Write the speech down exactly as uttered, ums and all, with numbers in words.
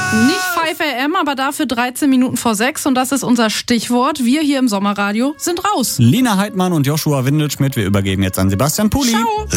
Nicht fünf A M, aber dafür dreizehn Minuten vor sechs und das ist unser Stichwort. Wir hier im Sommerradio sind raus. Lina Heidmann und Joshua Windelschmidt, wir übergeben jetzt an Sebastian Puli. Ciao.